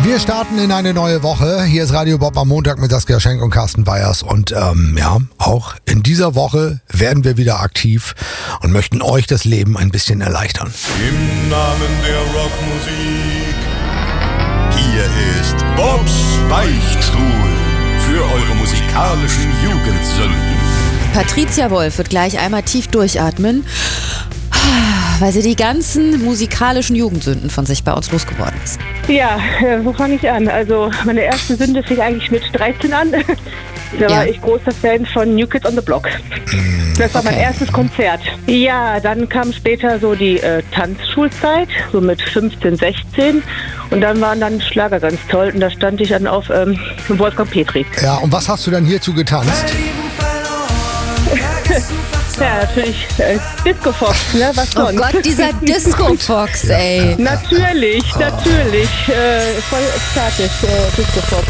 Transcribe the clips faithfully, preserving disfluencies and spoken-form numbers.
Wir starten in eine neue Woche. Hier ist Radio Bob am Montag mit Saskia Schenk und Carsten Weyers. Und ähm, ja, auch in dieser Woche werden wir wieder aktiv und möchten euch das Leben ein bisschen erleichtern. Im Namen der Rockmusik, hier ist Bobs Beichtstuhl für eure musikalischen Jugendsünden. Patricia Wolf wird gleich einmal tief durchatmen, weil sie die ganzen musikalischen Jugendsünden von sich bei uns losgeworden ist. Ja, wo fange ich an? Also meine erste Sünde fing eigentlich mit dreizehn an. Da war ja. ich großer Fan von New Kids on the Block. Das war okay. mein erstes Konzert. Ja, dann kam später so die äh, Tanzschulzeit, so mit fünfzehn, sechzehn. Und dann waren dann Schlager ganz toll. Und da stand ich dann auf ähm, Wolfgang Petri. Ja, und was hast du dann hierzu getanzt? Ja, natürlich äh, Disco Fox, ne? Was sonst? Oh Gott, dieser Disco Fox, ey. Natürlich, natürlich. Äh, voll ekstatisch, äh, Disco Fox.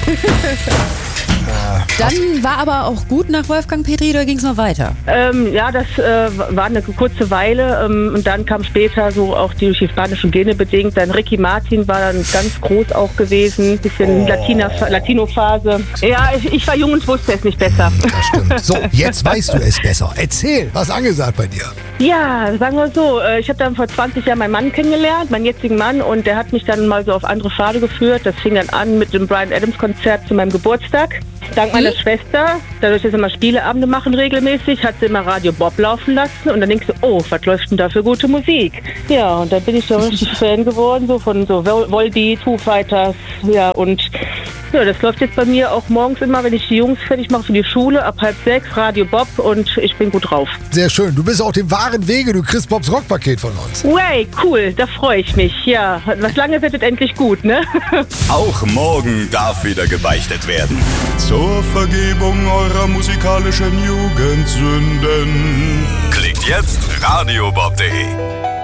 Dann war aber auch gut nach Wolfgang Petri, oder ging es noch weiter? Ähm, ja, das äh, war eine kurze Weile ähm, und dann kam später so auch die durch die spanischen Gene bedingt. Dann Ricky Martin war dann ganz groß auch gewesen, bisschen oh. Latina, Latino-Phase. Ja, ich, ich war jung und wusste es nicht besser. Das stimmt. So, jetzt weißt du es besser. Erzähl, was ist angesagt bei dir? Ja, sagen wir so, ich habe dann vor zwanzig Jahren meinen Mann kennengelernt, meinen jetzigen Mann, und der hat mich dann mal so auf andere Pfade geführt. Das fing dann an mit dem Bryan Adams Konzert zu meinem Geburtstag. Dank meiner hm? Schwester, dadurch, dass wir immer Spieleabende machen regelmäßig, hat sie immer Radio Bob laufen lassen und dann denkst du, oh, was läuft denn da für gute Musik? Ja, und dann bin ich so richtig Fan geworden, so von so Volbeat, Foo Fighters, ja, und ja, das läuft jetzt bei mir auch morgens immer, wenn ich die Jungs fertig mache für die Schule, ab halb sechs, Radio Bob, und ich bin gut drauf. Sehr schön, du bist auf dem wahren Wege, du kriegst Bobs Rockpaket von uns. Way, cool, da freue ich mich, ja. Was lange wird, wird endlich gut, ne? Auch morgen darf wieder gebeichtet werden. Zur Vergebung eurer musikalischen Jugendsünden. Klickt jetzt radiobob punkt de.